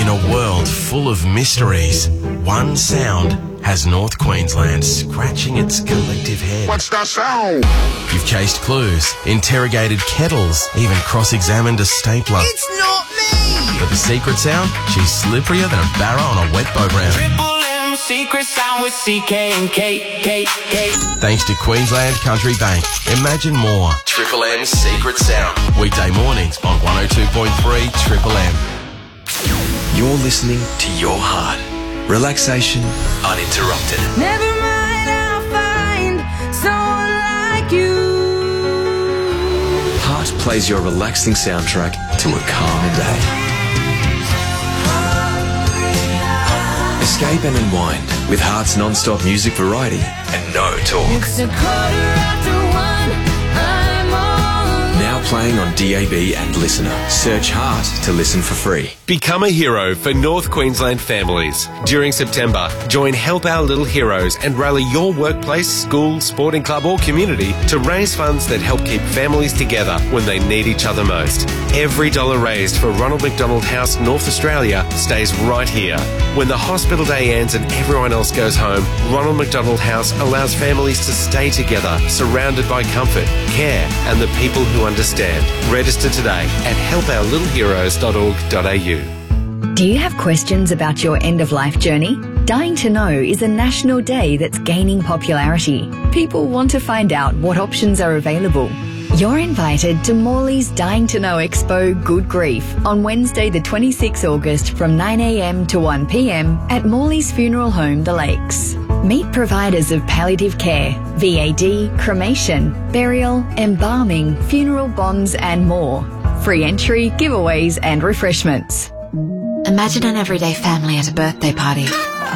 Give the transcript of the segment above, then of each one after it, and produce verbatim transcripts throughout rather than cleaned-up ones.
In a world full of mysteries, one sound has North Queensland scratching its collective head. What's that sound? You've chased clues, interrogated kettles, even cross-examined a stapler. It's not me! But the secret sound? She's slipperier than a barrow on a wet boat round. Triple M secret sound with C K and K, K, K. Thanks to Queensland Country Bank. Imagine more. Triple M Secret Sound. Weekday mornings on one oh two point three Triple M. You're listening to Your Heart. Relaxation uninterrupted. Never mind, I'll find someone like you. Heart plays your relaxing soundtrack to a calmer day. Escape and unwind with Heart's non-stop music variety and no talk. It's a quarter after one, I'm on. Now playing on D A B and Listener. Search Heart to listen for free. Become a hero for North Queensland families. During September, join Help Our Little Heroes and rally your workplace, school, sporting club or community to raise funds that help keep families together when they need each other most. Every dollar raised for Ronald McDonald House North Australia stays right here. When the hospital day ends and everyone else goes home, Ronald McDonald House allows families to stay together, surrounded by comfort, care and the people who understand. Register today at help our little heroes dot org dot a u. Do you have questions about your end-of-life journey? Dying to Know is a national day that's gaining popularity. People want to find out what options are available. You're invited to Morley's Dying to Know Expo Good Grief on Wednesday the twenty-sixth of August from nine a m to one p m at Morley's Funeral Home, The Lakes. Meet providers of palliative care, V A D, cremation, burial, embalming, funeral bonds and more. Free entry, giveaways and refreshments. Imagine an everyday family at a birthday party.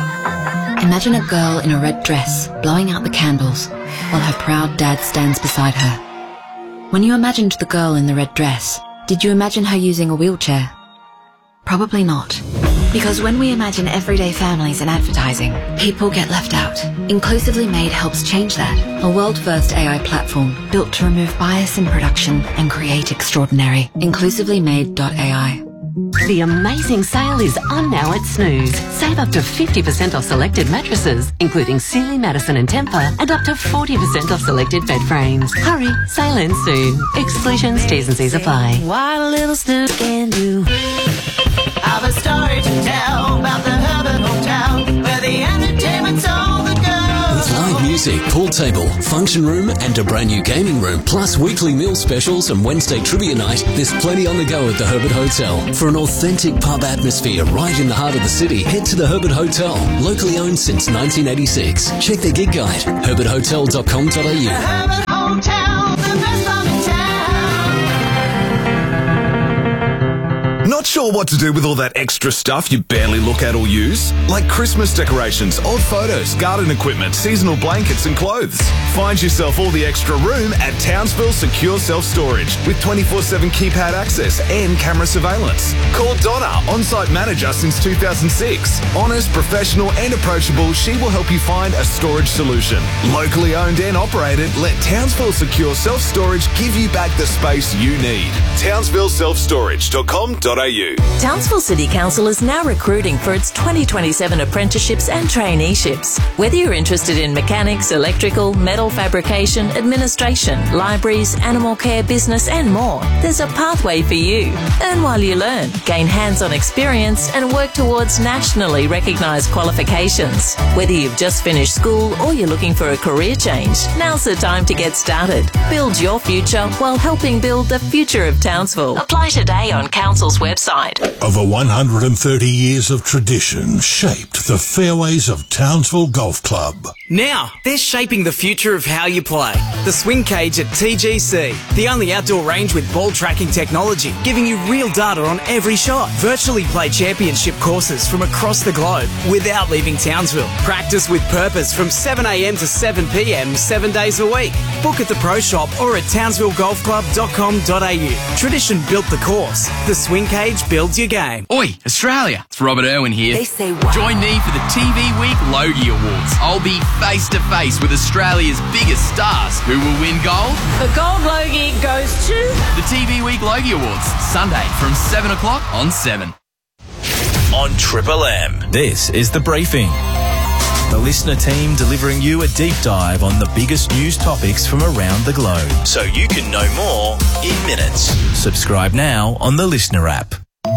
Imagine a girl in a red dress blowing out the candles while her proud dad stands beside her. When you imagined the girl in the red dress, did you imagine her using a wheelchair? Probably not. Because when we imagine everyday families in advertising, people get left out. Inclusively Made helps change that. A world-first A I platform built to remove bias in production and create extraordinary. inclusively made dot a i. The amazing sale is on now at Snooze. Save up to fifty percent off selected mattresses, including Sealy, Madison and Tempur, and up to forty percent off selected bed frames. Hurry, sale ends soon. Exclusions, T's and C's apply. What a little Snoop can do. I've a story to tell about the Herbert Hotel, where the entertainment's all the girls. With live music, pool table, function room and a brand new gaming room, plus weekly meal specials and Wednesday trivia night, there's plenty on the go at the Herbert Hotel. For an authentic pub atmosphere right in the heart of the city, head to the Herbert Hotel, locally owned since nineteen eighty-six. Check their gig guide, herbert hotel dot com dot a u. The Herbert Hotel, the best pub in town. Not sure what to do with all that extra stuff you barely look at or use? Like Christmas decorations, old photos, garden equipment, seasonal blankets and clothes. Find yourself all the extra room at Townsville Secure Self-Storage with twenty-four seven keypad access and camera surveillance. Call Donna, on-site manager since two thousand six. Honest, professional and approachable, she will help you find a storage solution. Locally owned and operated, let Townsville Secure Self-Storage give you back the space you need. townsville self storage dot com dot a u. Townsville City Council is now recruiting for its twenty twenty-seven apprenticeships and traineeships. Whether you're interested in mechanics, electrical, metal fabrication, administration, libraries, animal care, business and more, there's a pathway for you. Earn while you learn, gain hands-on experience and work towards nationally recognised qualifications. Whether you've just finished school or you're looking for a career change, now's the time to get started. Build your future while helping build the future of Townsville. Apply today on Council's website. Over one hundred thirty years of tradition shaped the fairways of Townsville Golf Club. Now, they're shaping the future of how you play. The Swing Cage at T G C, the only outdoor range with ball tracking technology, giving you real data on every shot. Virtually play championship courses from across the globe without leaving Townsville. Practice with purpose from seven a m to seven p m seven days a week. Book at the Pro Shop or at townsville golf club dot com dot a u. Tradition built the course. The Swing Cage builds your game. Oi, Australia. It's Robert Irwin here. They say wow. Join me for the T V Week Logie Awards. I'll be face to face with Australia's biggest stars. Who will win gold? The gold Logie goes to the T V Week Logie Awards, Sunday from seven o'clock on seven. on Triple M. This is The Briefing. The listener team delivering you a deep dive on the biggest news topics from around the globe, so you can know more in minutes. Subscribe now on the Listener app.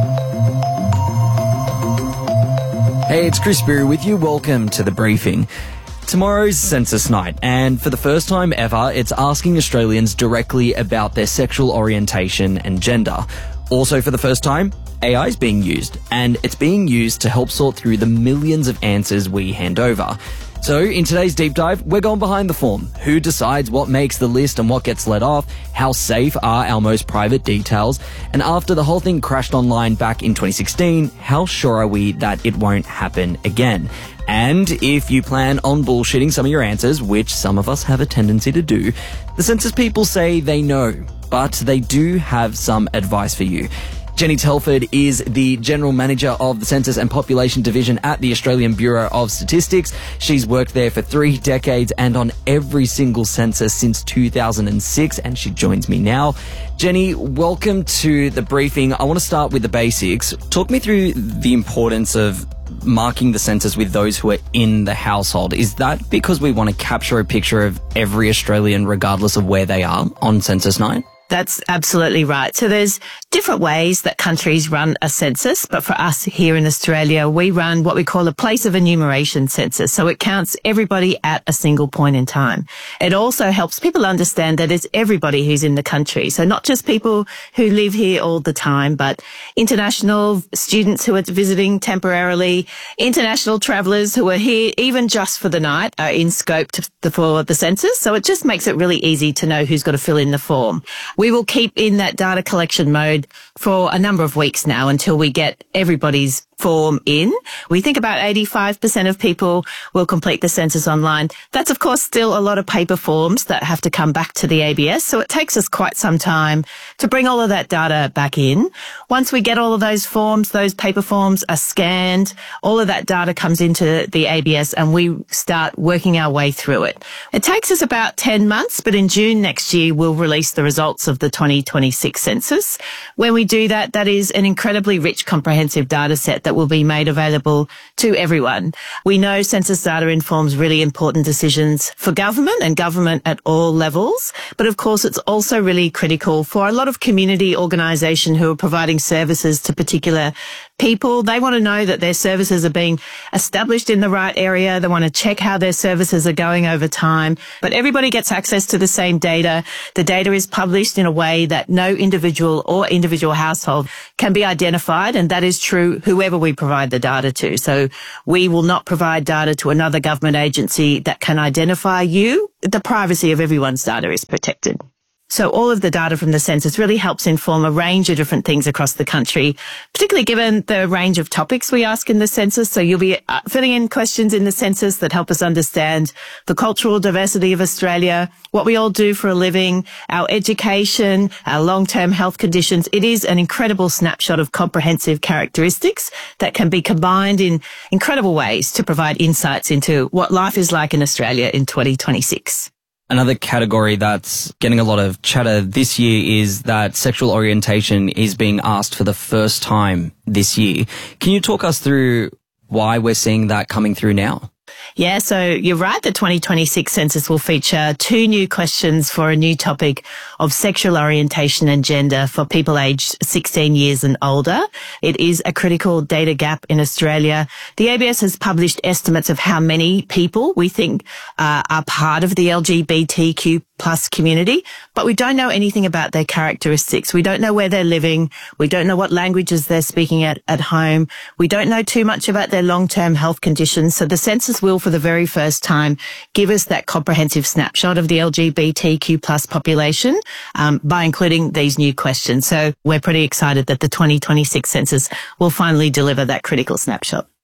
Hey, it's Chris Beery with you. Welcome to The Briefing. Tomorrow's census night, and for the first time ever, it's asking Australians directly about their sexual orientation and gender. Also, for the first time, A I is being used, and it's being used to help sort through the millions of answers we hand over. So, in today's deep dive, we're going behind the form. Who decides what makes the list and what gets let off? How safe are our most private details? And after the whole thing crashed online back in twenty sixteen, how sure are we that it won't happen again? And if you plan on bullshitting some of your answers, which some of us have a tendency to do, the census people say they know, but they do have some advice for you. Jenny Telford is the General Manager of the Census and Population Division at the Australian Bureau of Statistics. She's worked there for three decades and on every single census since two thousand six, and she joins me now. Jenny, welcome to The Briefing. I want to start with the basics. Talk me through the importance of marking the census with those who are in the household. Is that because we want to capture a picture of every Australian regardless of where they are on census night? That's absolutely right. So there's different ways that countries run a census, but for us here in Australia, we run what we call a place of enumeration census. So it counts everybody at a single point in time. It also helps people understand that it's everybody who's in the country. So not just people who live here all the time, but international students who are visiting temporarily, international travellers who are here even just for the night are in scope to, for the census. So it just makes it really easy to know who's got to fill in the form. We will keep in that data collection mode for a number of weeks now until we get everybody's form in. We think about eighty-five percent of people will complete the census online. That's, of course, still a lot of paper forms that have to come back to the A B S, so it takes us quite some time to bring all of that data back in. Once we get all of those forms, those paper forms are scanned, all of that data comes into the A B S and we start working our way through it. It takes us about ten months, but in June next year, we'll release the results of the twenty twenty-six census. When we do that, that is an incredibly rich, comprehensive data set that will be made available to everyone. We know census data informs really important decisions for government and government at all levels, but of course it's also really critical for a lot of community organisation who are providing services to particular people. They want to know that their services are being established in the right area. They want to check how their services are going over time, but everybody gets access to the same data. The data is published in a way that no individual or individual household can be identified, and that is true whoever we provide the data to. So we will not provide data to another government agency that can identify you. The privacy of everyone's data is protected. So all of the data from the census really helps inform a range of different things across the country, particularly given the range of topics we ask in the census. So you'll be filling in questions in the census that help us understand the cultural diversity of Australia, what we all do for a living, our education, our long-term health conditions. It is an incredible snapshot of comprehensive characteristics that can be combined in incredible ways to provide insights into what life is like in Australia in twenty twenty-six. Another category that's getting a lot of chatter this year is that sexual orientation is being asked for the first time this year. Can you talk us through why we're seeing that coming through now? Yeah, so you're right. The twenty twenty-six census will feature two new questions for a new topic of sexual orientation and gender for people aged sixteen years and older. It is a critical data gap in Australia. The A B S has published estimates of how many people we think uh, are part of the L G B T Q plus community, but we don't know anything about their characteristics. We don't know where they're living. We don't know what languages they're speaking at at home. We don't know too much about their long-term health conditions. So the census will, for the very first time, give us that comprehensive snapshot of the L G B T Q plus population um, by including these new questions. So we're pretty excited that the twenty twenty-six census will finally deliver that critical snapshot.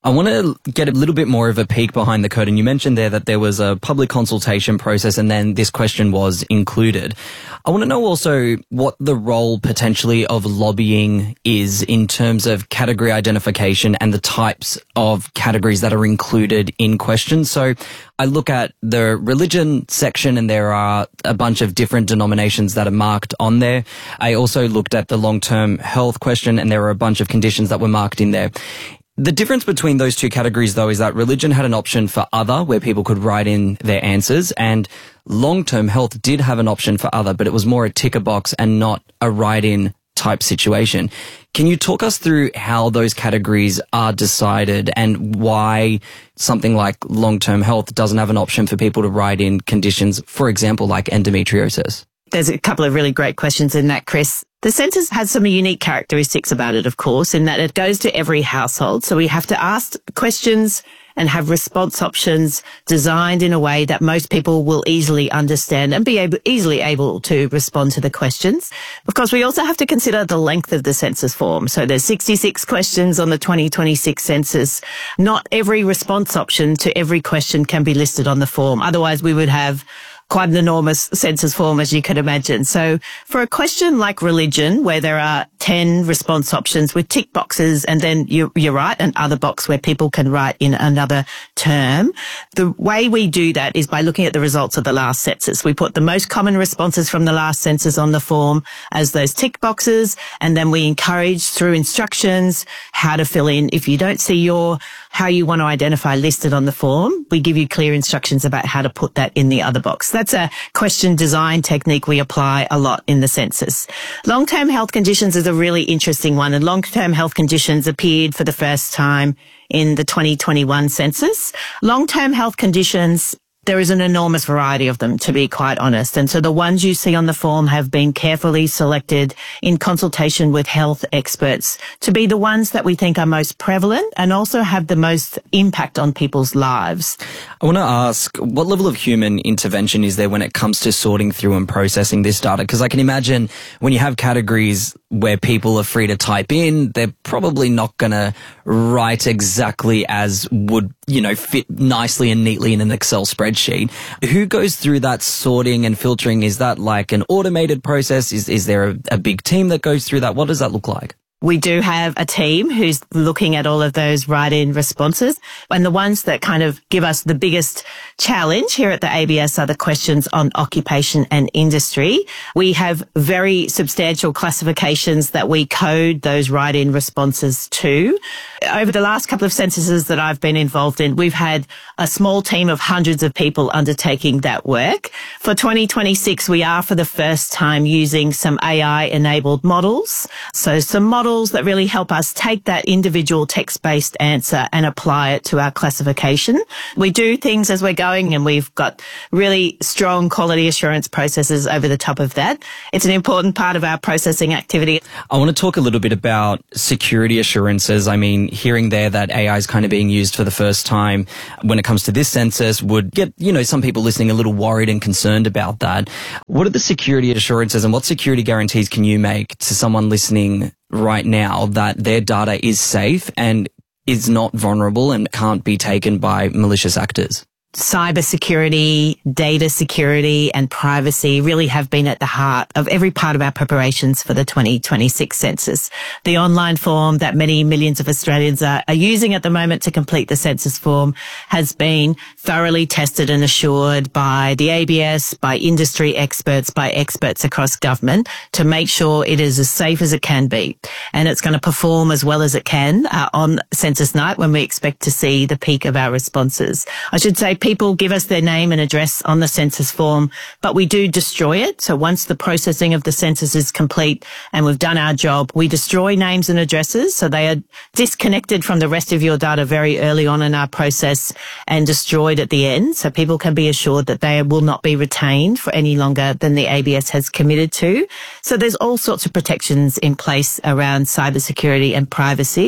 I want to get a little bit more of a peek behind the curtain. You mentioned there that there was a public consultation process and then this question was included. I want to know also what the role potentially of lobbying is in terms of category identification and the types of categories that are included in questions. So I look at the religion section and there are a bunch of different denominations that are marked on there. I also looked at the long-term health question and there are a bunch of conditions that were marked in there. The difference between those two categories, though, is that religion had an option for other, where people could write in their answers, and long-term health did have an option for other, but it was more a ticker box and not a write-in type situation. Can you talk us through how those categories are decided and why something like long-term health doesn't have an option for people to write in conditions, for example, like endometriosis? There's a couple of really great questions in that, Chris. The census has some unique characteristics about it, of course, in that it goes to every household. So we have to ask questions and have response options designed in a way that most people will easily understand and be able, easily able to respond to the questions. Of course, we also have to consider the length of the census form. So there's sixty-six questions on the twenty twenty-six census. Not every response option to every question can be listed on the form. Otherwise, we would have quite an enormous census form, as you can imagine. So for a question like religion, where there are ten response options with tick boxes, and then you, you're right, an other box where people can write in another term, the way we do that is by looking at the results of the last census. We put the most common responses from the last census on the form as those tick boxes, and then we encourage through instructions how to fill in. If you don't see your how you want to identify listed on the form, we give you clear instructions about how to put that in the other box. That's a question design technique we apply a lot in the census. Long-term health conditions is a really interesting one, and long-term health conditions appeared for the first time in the twenty twenty-one census. Long-term health conditions, there is an enormous variety of them, to be quite honest. And so the ones you see on the form have been carefully selected in consultation with health experts to be the ones that we think are most prevalent and also have the most impact on people's lives. I want to ask, what level of human intervention is there when it comes to sorting through and processing this data? Because I can imagine when you have categories where people are free to type in, they're probably not going to write exactly as would, you know, fit nicely and neatly in an Excel spreadsheet. Who goes through that sorting and filtering? Is that like an automated process? Is, is there a, a big team that goes through that? What does that look like? We do have a team who's looking at all of those write-in responses, and the ones that kind of give us the biggest challenge here at the A B S are the questions on occupation and industry. We have very substantial classifications that we code those write-in responses to. Over the last couple of censuses that I've been involved in, we've had a small team of hundreds of people undertaking that work. For twenty twenty-six, we are for the first time using some A I-enabled models. So some models that really help us take that individual text-based answer and apply it to our classification. We do things as we're going, and we've got really strong quality assurance processes over the top of that. It's an important part of our processing activity. I want to talk a little bit about security assurances. I mean, hearing there that A I is kind of being used for the first time when it comes to this census would get, you know, some people listening a little worried and concerned about that. What are the security assurances and what security guarantees can you make to someone listening right now that their data is safe and is not vulnerable and can't be taken by malicious actors? Cybersecurity, data security and privacy really have been at the heart of every part of our preparations for the twenty twenty-six census. The online form that many millions of Australians are, are using at the moment to complete the census form has been thoroughly tested and assured by the A B S, by industry experts, by experts across government to make sure it is as safe as it can be. And it's going to perform as well as it can uh, on census night when we expect to see the peak of our responses. I should say people give us their name and address on the census form, but we do destroy it. So once the processing of the census is complete and we've done our job, we destroy names and addresses. So they are disconnected from the rest of your data very early on in our process and destroyed at the end. So people can be assured that they will not be retained for any longer than the A B S has committed to. So there's all sorts of protections in place around cybersecurity and privacy.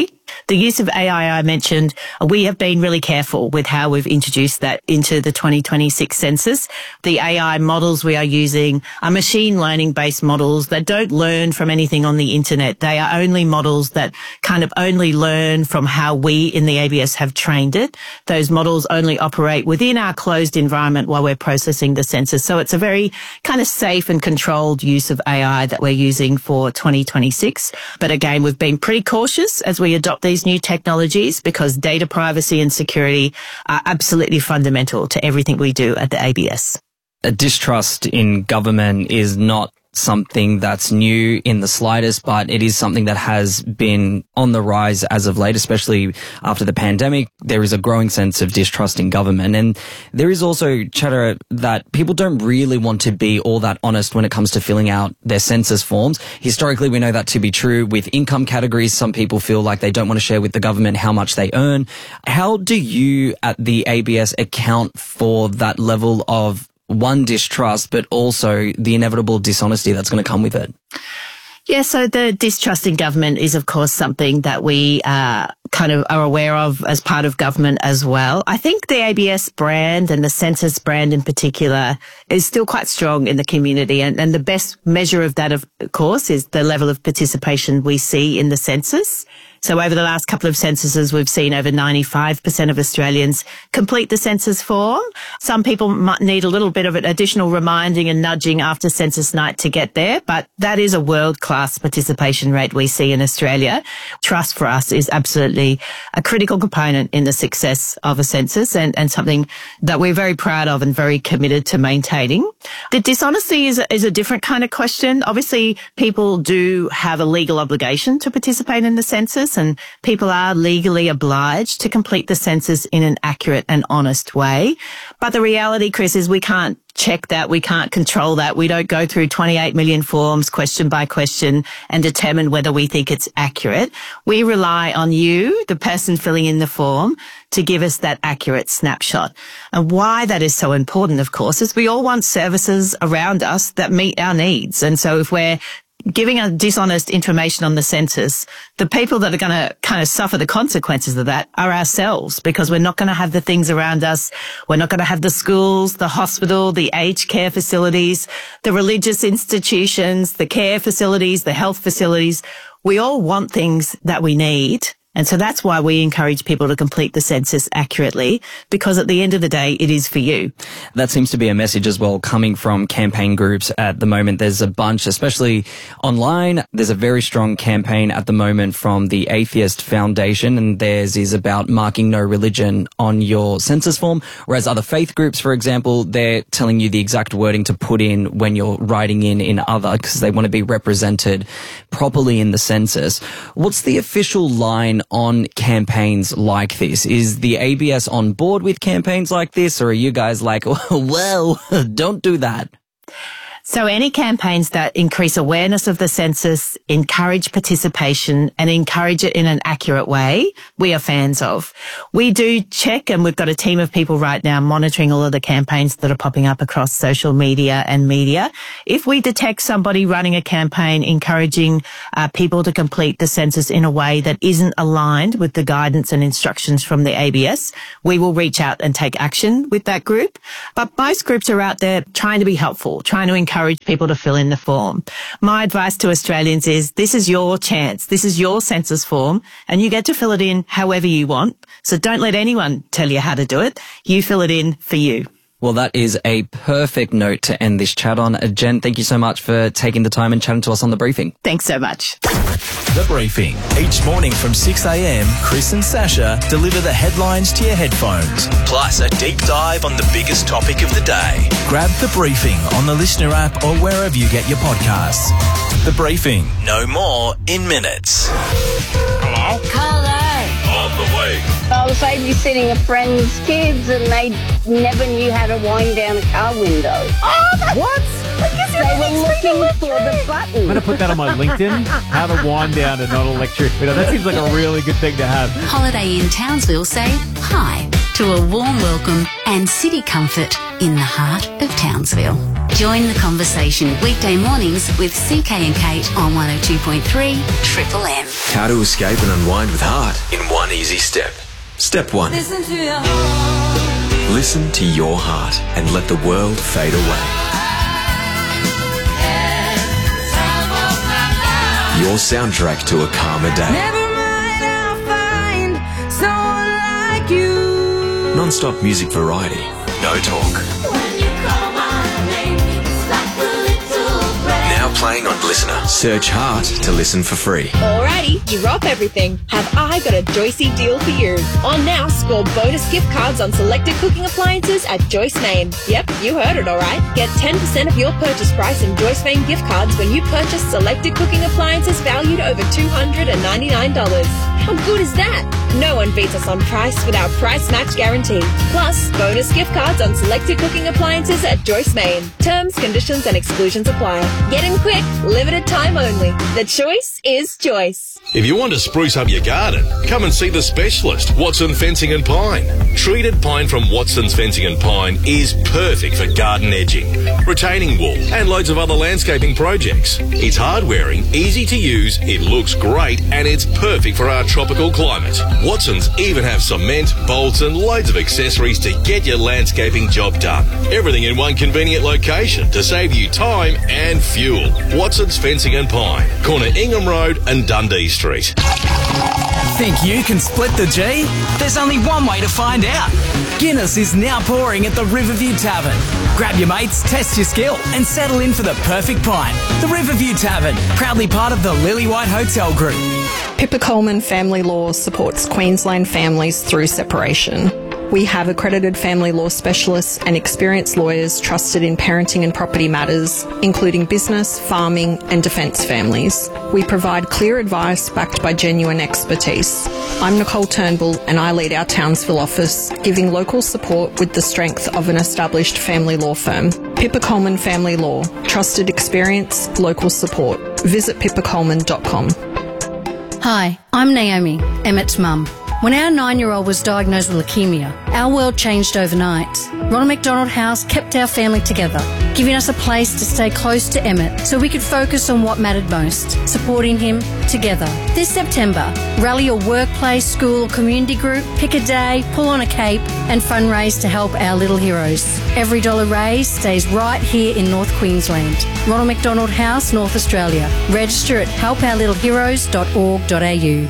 The use of A I I mentioned, we have been really careful with how we've introduced that into the twenty twenty-six census. The A I models we are using are machine learning based models that don't learn from anything on the internet. They are only models that kind of only learn from how we in the A B S have trained it. Those models only operate within our closed environment while we're processing the census. So it's a very kind of safe and controlled use of A I that we're using for twenty twenty-six. But again, we've been pretty cautious as we adopt these new technologies because data privacy and security are absolutely fundamental to everything we do at the A B S. A distrust in government is not something that's new in the slightest, but it is something that has been on the rise as of late, especially after the pandemic. There is a growing sense of distrust in government. And there is also chatter that people don't really want to be all that honest when it comes to filling out their census forms. Historically, we know that to be true with income categories. Some people feel like they don't want to share with the government how much they earn. How do you at the A B S account for that level of one, distrust, but also the inevitable dishonesty that's going to come with it? Yeah, so the distrust in government is, of course, something that we uh, kind of are aware of as part of government as well. I think the A B S brand and the census brand in particular is still quite strong in the community. And, and the best measure of that, of course, is the level of participation we see in the census. So over the last couple of censuses, we've seen over ninety-five percent of Australians complete the census form. Some people might need a little bit of an additional reminding and nudging after census night to get there, but that is a world-class participation rate we see in Australia. Trust for us is absolutely a critical component in the success of a census and, and something that we're very proud of and very committed to maintaining. The dishonesty is a, is a different kind of question. Obviously, people do have a legal obligation to participate in the census, and people are legally obliged to complete the census in an accurate and honest way. But the reality, Chris, is we can't check that. We can't control that. We don't go through twenty-eight million forms question by question and determine whether we think it's accurate. We rely on you, the person filling in the form, to give us that accurate snapshot. And why that is so important, of course, is we all want services around us that meet our needs. And so if we're giving us dishonest information on the census, the people that are going to kind of suffer the consequences of that are ourselves, because we're not going to have the things around us. We're not going to have the schools, the hospital, the aged care facilities, the religious institutions, the care facilities, the health facilities. We all want things that we need. And so that's why we encourage people to complete the census accurately, because at the end of the day, it is for you. That seems to be a message as well coming from campaign groups at the moment. There's a bunch, especially online. There's a very strong campaign at the moment from the Atheist Foundation, and theirs is about marking no religion on your census form. Whereas other faith groups, for example, they're telling you the exact wording to put in when you're writing in in other, because they want to be represented properly in the census. What's the official line on campaigns like this? Is the A B S on board with campaigns like this, or are you guys like, well, don't do that? So any campaigns that increase awareness of the census, encourage participation, and encourage it in an accurate way, we are fans of. We do check, and we've got a team of people right now monitoring all of the campaigns that are popping up across social media and media. If we detect somebody running a campaign encouraging uh, people to complete the census in a way that isn't aligned with the guidance and instructions from the A B S, we will reach out and take action with that group. But most groups are out there trying to be helpful, trying to encourage encourage people to fill in the form. My advice to Australians is this is your chance. This is your census form, and you get to fill it in however you want. So don't let anyone tell you how to do it. You fill it in for you. Well, that is a perfect note to end this chat on. Uh, Jen, thank you so much for taking the time and chatting to us on The Briefing. Thanks so much. The Briefing. Each morning from six a.m, Chris and Sasha deliver the headlines to your headphones, plus a deep dive on the biggest topic of the day. Grab The Briefing on the Listener app or wherever you get your podcasts. The Briefing. No more in minutes. Hello? Hello. On the way. I was babysitting a friend's kids and they never knew how to wind down a car window. Oh, that's... What? I guess they were looking for the button. I'm going to put that on my LinkedIn. How to wind down a non-electric window. That seems like a really good thing to have. Holiday Inn Townsville say hi to a warm welcome and city comfort in the heart of Townsville. Join the conversation weekday mornings with C K and Kate on one oh two point three Triple M. How to escape and unwind with heart in one easy step. Step one. Listen to your heart. Listen to your heart and let the world fade away. Your soundtrack to a calmer day. Never mind, I'll find someone like you. Non-stop music variety. No talk. Now playing on Listener. Search Heart to listen for free. Alrighty, drop everything. Have I got a Joycey deal for you? On now, score bonus gift cards on selected cooking appliances at Joyce Main. Yep, you heard it alright. Get ten percent of your purchase price in Joyce Main gift cards when you purchase selected cooking appliances valued over two hundred ninety-nine dollars. How good is that? No one beats us on price with our price match guarantee. Plus, bonus gift cards on selected cooking appliances at Joyce Main. Terms, conditions and exclusions apply. Get in quick, limited time only. The choice is Joyce. If you want to spruce up your garden, come and see the specialist, Watson Fencing and Pine. Treated pine from Watson's Fencing and Pine is perfect for garden edging, retaining wall, and loads of other landscaping projects. It's hard-wearing, easy to use, it looks great, and it's perfect for our tropical climate. Watson's even have cement, bolts, and loads of accessories to get your landscaping job done. Everything in one convenient location to save you time and fuel. Watson's Fencing and Pine, corner Ingham Road and Dundee Street. Think you can split the G? There's only one way to find out. Guinness is now pouring at the Riverview Tavern. Grab your mates, test your skill, and settle in for the perfect pint. The Riverview Tavern, proudly part of the Lillywhite Hotel Group. Pippa Coleman Family Law supports Queensland families through separation. We have accredited family law specialists and experienced lawyers trusted in parenting and property matters, including business, farming, and defence families. We provide clear advice backed by genuine expertise. I'm Nicole Turnbull and I lead our Townsville office, giving local support with the strength of an established family law firm. Pippa Coleman Family Law. Trusted experience, local support. Visit pippa coleman dot com. Hi, I'm Naomi, Emmett's mum. When our nine-year-old was diagnosed with leukaemia, our world changed overnight. Ronald McDonald House kept our family together, giving us a place to stay close to Emmett so we could focus on what mattered most, supporting him together. This September, rally your workplace, school, or community group, pick a day, pull on a cape, and fundraise to help our little heroes. Every dollar raised stays right here in North Queensland. Ronald McDonald House, North Australia. Register at help our little heroes dot org dot a u.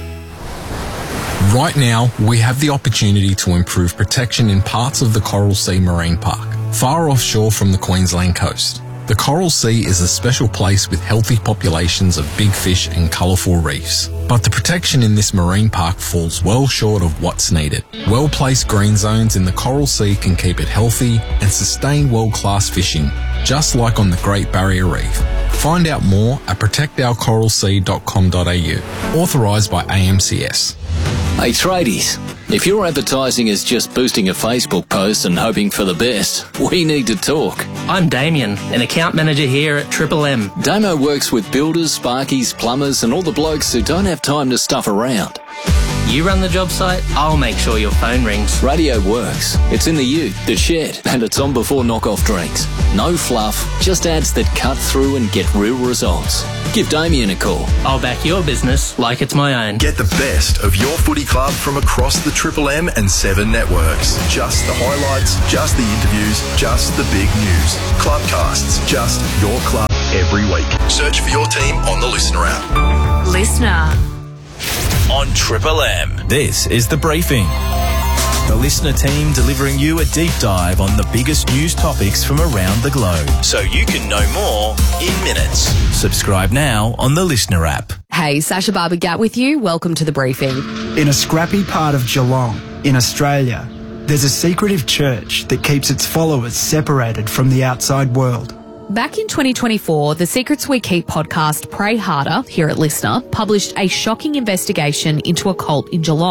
Right now, we have the opportunity to improve protection in parts of the Coral Sea Marine Park, far offshore from the Queensland coast. The Coral Sea is a special place with healthy populations of big fish and colourful reefs. But the protection in this marine park falls well short of what's needed. Well-placed green zones in the Coral Sea can keep it healthy and sustain world-class fishing, just like on the Great Barrier Reef. Find out more at protect our coral sea dot com dot a u. Authorised by A M C S. Hey tradies, if your advertising is just boosting a Facebook post and hoping for the best, we need to talk. I'm Damien, an account manager here at Triple M. Damo works with builders, sparkies, plumbers and all the blokes who don't have time to stuff around. You run the job site, I'll make sure your phone rings. Radio works. It's in the ute, the shed, and it's on before knock-off drinks. No fluff, just ads that cut through and get real results. Give Damien a call. I'll back your business like it's my own. Get the best of your footy club from across the Triple M and Seven networks. Just the highlights, just the interviews, just the big news. Clubcasts, just your club every week. Search for your team on the Listener app. Listener. On Triple M, this is The Briefing. The Listener team delivering you a deep dive on the biggest news topics from around the globe, so you can know more in minutes. Subscribe now on the Listener app. Hey, Sasha Barbagat with you. Welcome to The Briefing. In a scrappy part of Geelong, in Australia, there's a secretive church that keeps its followers separated from the outside world. Back in twenty twenty-four, the Secrets We Keep podcast Pray Harder, here at Listener, published a shocking investigation into a cult in Geelong.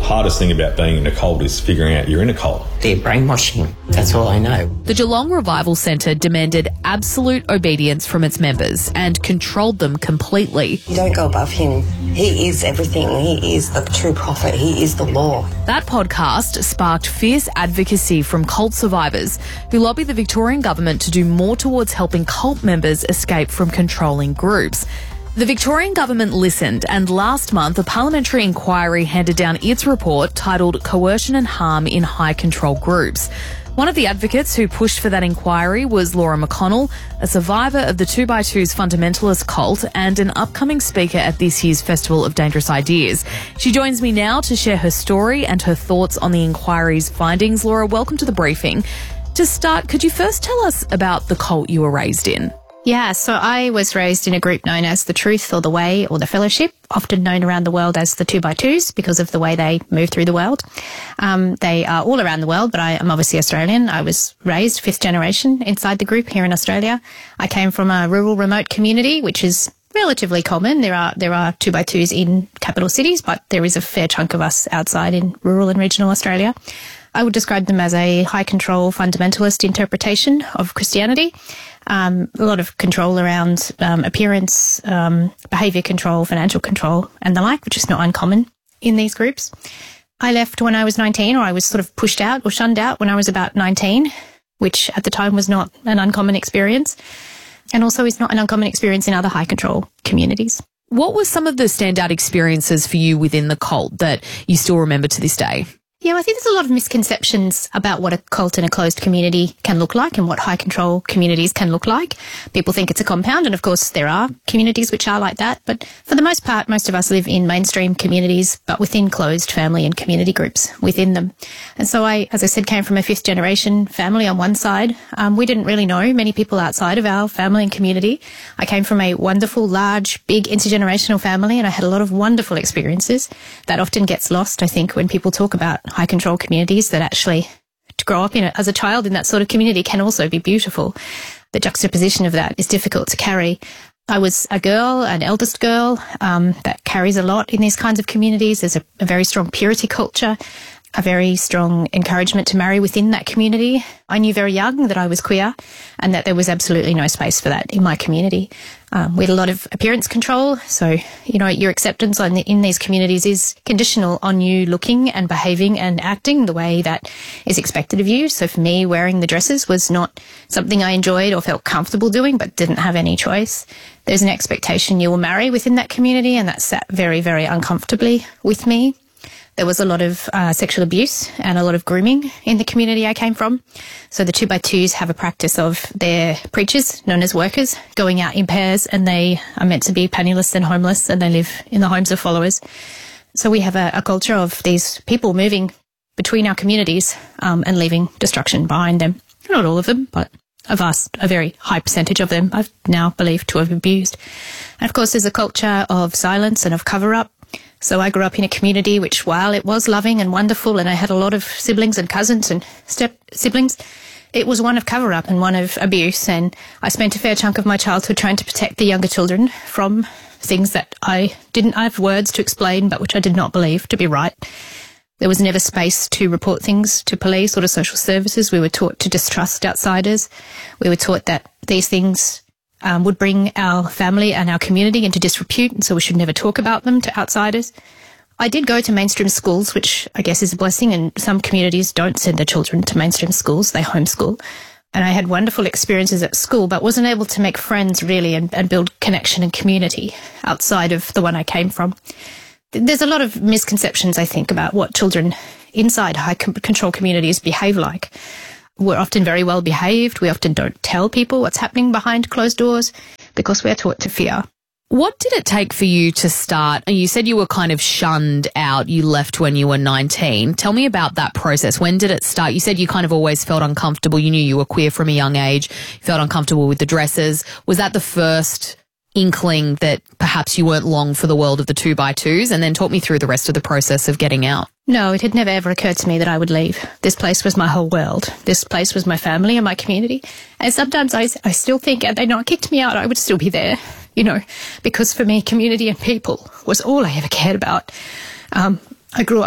hardest thing about being in a cult is figuring out you're in a cult. They're brainwashing. That's all I know. The Geelong Revival Centre demanded absolute obedience from its members and controlled them completely. You don't go above him. He is everything. He is the true prophet. He is the law. That podcast sparked fierce advocacy from cult survivors who lobby the Victorian government to do more towards helping cult members escape from controlling groups. The Victorian government listened, and last month a parliamentary inquiry handed down its report titled Coercion and Harm in High Control Groups. One of the advocates who pushed for that inquiry was Laura McConnell, a survivor of the two by twos fundamentalist cult and an upcoming speaker at this year's Festival of Dangerous Ideas. She joins me now to share her story and her thoughts on the inquiry's findings. Laura, welcome to the briefing. To start, could you first tell us about the cult you were raised in? Yeah, so I was raised in a group known as the Truth or the Way or the Fellowship, often known around the world as the two by twos because of the way they move through the world. Um, they are all around the world, but I am obviously Australian. I was raised fifth generation inside the group here in Australia. I came from a rural, remote community, which is relatively common. There are there are two by twos in capital cities, but there is a fair chunk of us outside in rural and regional Australia. I would describe them as a high-control fundamentalist interpretation of Christianity. Um, a lot of control around um, appearance, um, behaviour control, financial control, and the like, which is not uncommon in these groups. I left when I was nineteen, or I was sort of pushed out or shunned out when I was about nineteen, which at the time was not an uncommon experience, and also is not an uncommon experience in other high-control communities. What were some of the standout experiences for you within the cult that you still remember to this day? Yeah, I think there's a lot of misconceptions about what a cult in a closed community can look like and what high control communities can look like. People think it's a compound, and of course there are communities which are like that, but for the most part, most of us live in mainstream communities, but within closed family and community groups within them. And so I, as I said, came from a fifth generation family on one side. Um, we didn't really know many people outside of our family and community. I came from a wonderful, large, big intergenerational family, and I had a lot of wonderful experiences. That often gets lost, I think, when people talk about high control communities, that actually to grow up in it as a child in that sort of community can also be beautiful. The juxtaposition of that is difficult to carry. I was a girl, an eldest girl, um, that carries a lot in these kinds of communities. There's a, a very strong purity culture, a very strong encouragement to marry within that community. I knew very young that I was queer and that there was absolutely no space for that in my community. Um, we had a lot of appearance control. So, you know, your acceptance in, the, in these communities is conditional on you looking and behaving and acting the way that is expected of you. So for me, wearing the dresses was not something I enjoyed or felt comfortable doing, but didn't have any choice. There's an expectation you will marry within that community, and that sat very, very uncomfortably with me. There was a lot of uh, sexual abuse and a lot of grooming in the community I came from. So the two by twos have a practice of their preachers, known as workers, going out in pairs, and they are meant to be penniless and homeless, and they live in the homes of followers. So we have a, a culture of these people moving between our communities um, and leaving destruction behind them. Not all of them, but a vast, a very high percentage of them I've now believed to have abused. And of course there's a culture of silence and of cover-up. So I grew up in a community which, while it was loving and wonderful, and I had a lot of siblings and cousins and step siblings, it was one of cover-up and one of abuse. And I spent a fair chunk of my childhood trying to protect the younger children from things that I didn't have words to explain, but which I did not believe to be right. There was never space to report things to police or to social services. We were taught to distrust outsiders. We were taught that these things Um, would bring our family and our community into disrepute, and so we should never talk about them to outsiders. I did go to mainstream schools, which I guess is a blessing, and some communities don't send their children to mainstream schools, they homeschool. And I had wonderful experiences at school, but wasn't able to make friends really and, and build connection and community outside of the one I came from. There's a lot of misconceptions, I think, about what children inside high control communities behave like. We're often very well behaved. We often don't tell people what's happening behind closed doors because we're taught to fear. What did it take for you to start? You said you were kind of shunned out. You left when you were nineteen. Tell me about that process. When did it start? You said you kind of always felt uncomfortable. You knew you were queer from a young age. You felt uncomfortable with the dresses. Was that the first inkling that perhaps you weren't long for the world of the two by twos? And then talk me through the rest of the process of getting out. No, it had never ever occurred to me that I would leave. This place was my whole world. This place was my family and my community. And sometimes I, I still think, had they not kicked me out, I would still be there, you know, because for me, community and people was all I ever cared about. Um, I grew up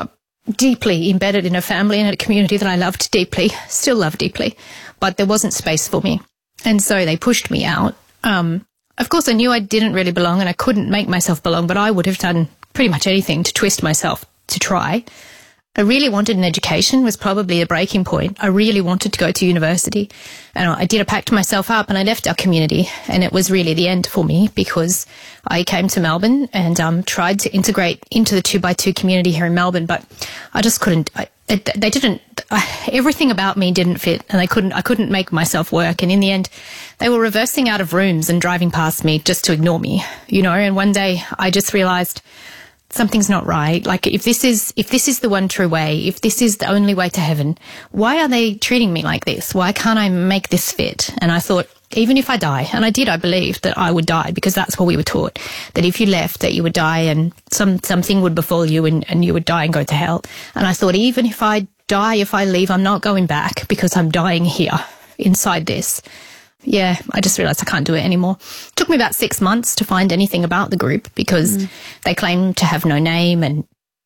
deeply embedded in a family and a community that I loved deeply, still love deeply, but there wasn't space for me. And so they pushed me out. Um, of course, I knew I didn't really belong and I couldn't make myself belong, but I would have done pretty much anything to twist myself to try. I really wanted an education, was probably a breaking point. I really wanted to go to university. And I did, I packed myself up and I left our community. And it was really the end for me because I came to Melbourne and um, tried to integrate into the two by two community here in Melbourne, but I just couldn't. I, it, they didn't, I, everything about me didn't fit and I couldn't, I couldn't make myself work. And in the end, they were reversing out of rooms and driving past me just to ignore me, you know, and one day I just realized something's not right. Like if this is, if this is the one true way, if this is the only way to heaven, why are they treating me like this? Why can't I make this fit? And I thought, even if I die, and I did, I believed that I would die because that's what we were taught, that if you left, that you would die and some, something would befall you and, and you would die and go to hell. And I thought, even if I die, if I leave, I'm not going back because I'm dying here inside this. Yeah, I just realised I can't do it anymore. It took me about six months to find anything about the group because mm. they claim to have no name and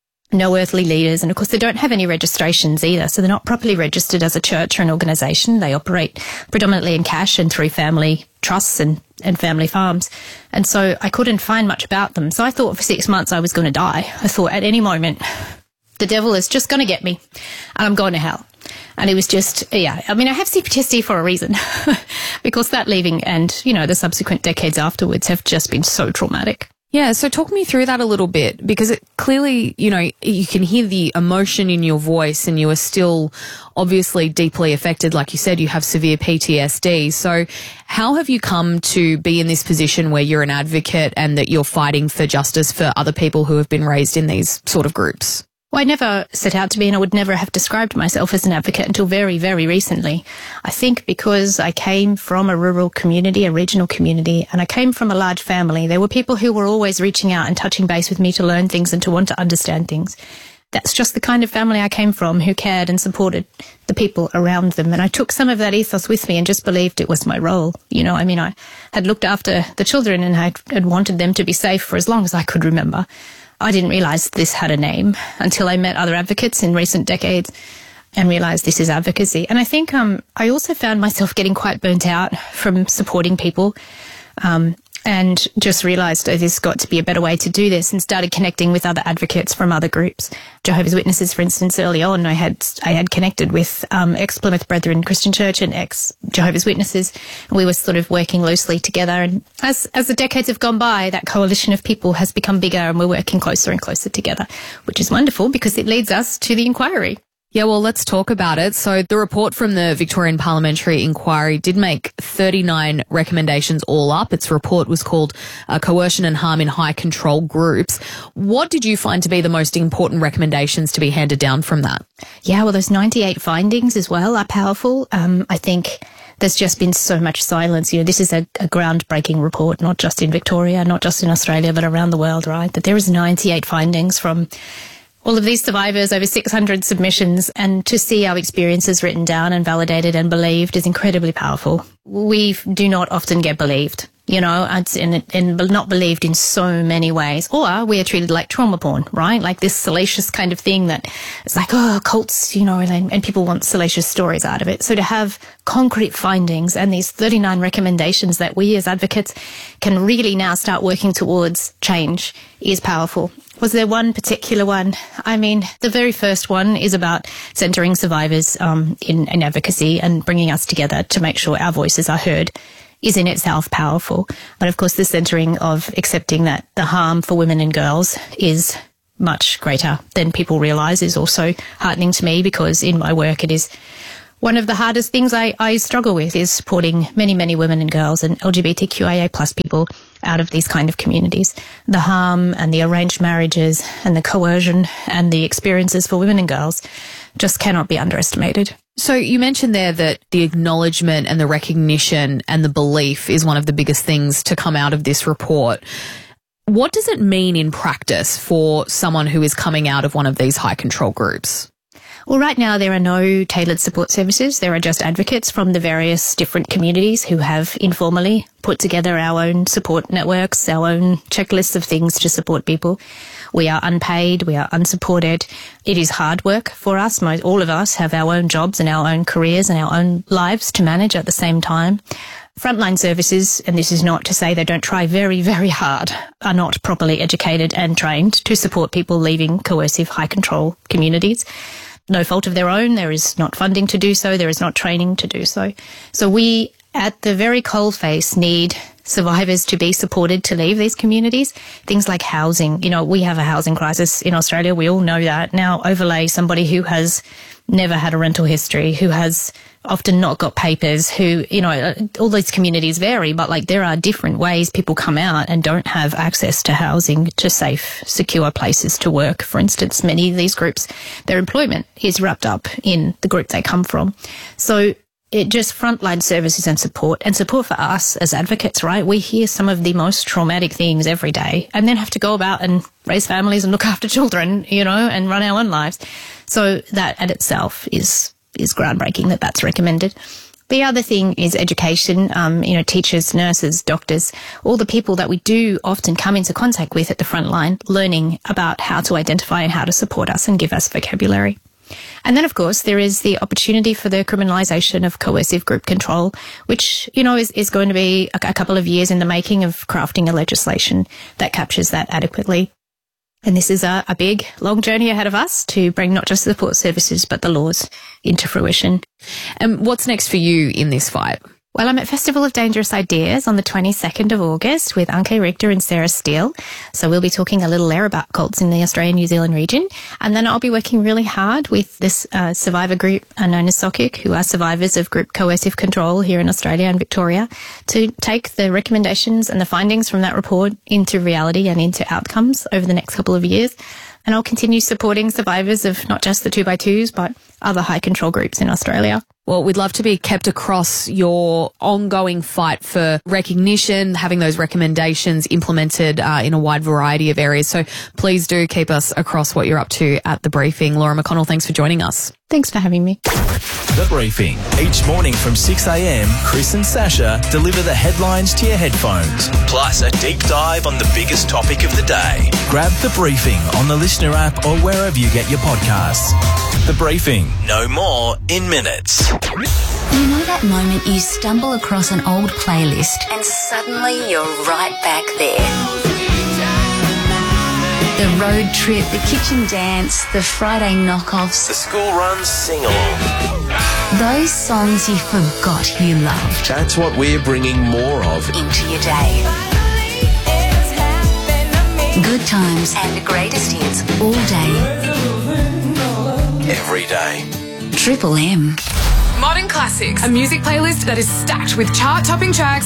no earthly leaders. And, of course, they don't have any registrations either. So they're not properly registered as a church or an organisation. They operate predominantly in cash and through family trusts and, and family farms. And so I couldn't find much about them. So I thought for six months I was going to die. I thought at any moment the devil is just going to get me and I'm going to hell. And it was just, yeah, I mean, I have C P T S D for a reason because that leaving and, you know, the subsequent decades afterwards have just been so traumatic. Yeah, so talk me through that a little bit because it clearly, you know, you can hear the emotion in your voice and you are still obviously deeply affected. Like you said, you have severe P T S D. So how have you come to be in this position where you're an advocate and that you're fighting for justice for other people who have been raised in these sort of groups? Well, I never set out to be, and I would never have described myself as an advocate until very, very recently. I think because I came from a rural community, a regional community, and I came from a large family. There were people who were always reaching out and touching base with me to learn things and to want to understand things. That's just the kind of family I came from, who cared and supported the people around them. And I took some of that ethos with me and just believed it was my role. You know, I mean, I had looked after the children and I had wanted them to be safe for as long as I could remember. I didn't realise this had a name until I met other advocates in recent decades and realised this is advocacy. And I think um, I also found myself getting quite burnt out from supporting people um, and just realised oh, there's got to be a better way to do this and started connecting with other advocates from other groups. Jehovah's Witnesses, for instance, early on I had I had connected with um, ex-Plymouth Brethren Christian Church and ex-Jehovah's Witnesses, and we were sort of working loosely together. And as, as the decades have gone by, that coalition of people has become bigger and we're working closer and closer together, which is wonderful because it leads us to the inquiry. Yeah, well, let's talk about it. So the report from the Victorian Parliamentary Inquiry did make thirty-nine recommendations all up. Its report was called uh, Coercion and Harm in High Control Groups. What did you find to be the most important recommendations to be handed down from that? Yeah, well, those ninety-eight findings as well are powerful. Um, I think there's just been so much silence. You know, this is a, a groundbreaking report, not just in Victoria, not just in Australia, but around the world, right? That there is ninety-eight findings from all of these survivors, over six hundred submissions, and to see our experiences written down and validated and believed is incredibly powerful. We do not often get believed, you know, and, and not believed in so many ways. Or we are treated like trauma porn, right? Like this salacious kind of thing that it's like, oh, cults, you know, and, and people want salacious stories out of it. So to have concrete findings and these thirty-nine recommendations that we as advocates can really now start working towards change is powerful. Was there one particular one? I mean, the very first one is about centering survivors um, in, in advocacy and bringing us together to make sure our voices are heard is in itself powerful. But of course, the centering of accepting that the harm for women and girls is much greater than people realise is also heartening to me because in my work it is one of the hardest things I, I struggle with is supporting many, many women and girls and L G B T Q I A plus people out of these kind of communities. The harm and the arranged marriages and the coercion and the experiences for women and girls just cannot be underestimated. So you mentioned there that the acknowledgement and the recognition and the belief is one of the biggest things to come out of this report. What does it mean in practice for someone who is coming out of one of these high control groups? Well, right now there are no tailored support services. There are just advocates from the various different communities who have informally put together our own support networks, our own checklists of things to support people. We are unpaid, we are unsupported. It is hard work for us. Most, all of us have our own jobs and our own careers and our own lives to manage at the same time. Frontline services, and this is not to say they don't try very, very hard, are not properly educated and trained to support people leaving coercive, high-control communities. No fault of their own. There is not funding to do so. There is not training to do so. So we, at the very coalface, need survivors to be supported to leave these communities. Things like housing. You know, we have a housing crisis in Australia. We all know that. Now overlay somebody who has never had a rental history, who has often not got papers, who, you know, all these communities vary, but like there are different ways people come out and don't have access to housing, to safe, secure places to work. For instance, many of these groups, their employment is wrapped up in the group they come from. So it just frontline services and support, and support for us as advocates, right? We hear some of the most traumatic things every day and then have to go about and raise families and look after children, you know, and run our own lives. So that at itself is is groundbreaking that that's recommended. The other thing is education, um, you know, teachers, nurses, doctors, all the people that we do often come into contact with at the front line, learning about how to identify and how to support us and give us vocabulary. And then, of course, there is the opportunity for the criminalisation of coercive group control, which, you know, is, is going to be a, a couple of years in the making of crafting a legislation that captures that adequately. And this is a, a big, long journey ahead of us to bring not just the support services, but the laws into fruition. And what's next for you in this fight? Well, I'm at Festival of Dangerous Ideas on the twenty-second of August with Anke Richter and Sarah Steele. So we'll be talking a little there about cults in the Australian-New Zealand region. And then I'll be working really hard with this uh, survivor group uh, known as SOCIC, who are survivors of group coercive control here in Australia and Victoria, to take the recommendations and the findings from that report into reality and into outcomes over the next couple of years. And I'll continue supporting survivors of not just the two by twos, but other high control groups in Australia. Well, we'd love to be kept across your ongoing fight for recognition, having those recommendations implemented uh, in a wide variety of areas. So please do keep us across what you're up to at The Briefing. Laura McConnell, thanks for joining us. Thanks for having me. The Briefing. Each morning from six a.m, Chris and Sasha deliver the headlines to your headphones, plus a deep dive on the biggest topic of the day. Grab The Briefing on the Listener app or wherever you get your podcasts. The Briefing. No more in minutes. You know that moment you stumble across an old playlist and suddenly you're right back there? The road trip, the kitchen dance, the Friday knockoffs, The school runs sing-along. those songs you forgot you loved That's what we're bringing more of into your day. Good times and the greatest hits all day. Every day. Triple M. Modern Classics, a music playlist that is stacked with chart-topping tracks